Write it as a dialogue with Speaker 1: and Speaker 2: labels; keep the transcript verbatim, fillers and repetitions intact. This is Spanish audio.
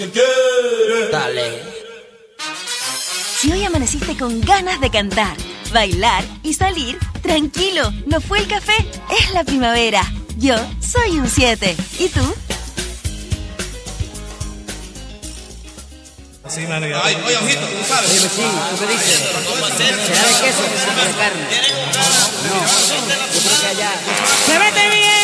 Speaker 1: Dale.
Speaker 2: Si hoy amaneciste con ganas de cantar, bailar y salir, tranquilo, no fue el café, es la primavera. Yo soy un siete. ¿Y tú?
Speaker 3: Sí, mano, ya.
Speaker 4: Ay, oye, ojito, tú sabes.
Speaker 1: Oye, sí, ¿tú qué dices? ¿Será de queso o de carne? No, yo creo que allá...